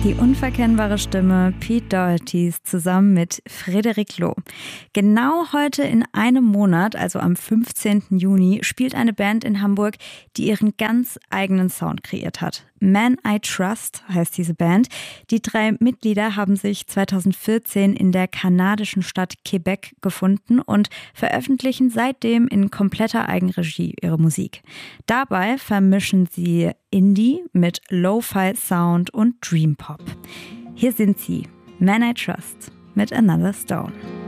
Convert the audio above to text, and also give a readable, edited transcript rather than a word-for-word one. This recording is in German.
Die unverkennbare Stimme Pete Dohertys zusammen mit Frédéric Lo. Genau heute in einem Monat, also am 15. Juni, spielt eine Band in Hamburg, die ihren ganz eigenen Sound kreiert hat. Man I Trust heißt diese Band. Die 3 Mitglieder haben sich 2014 in der kanadischen Stadt Quebec gefunden und veröffentlichen seitdem in kompletter Eigenregie ihre Musik. Dabei vermischen sie Indie mit Lo-Fi-Sound und Dream Pop. Hier sind sie, Man I Trust mit Another Stone.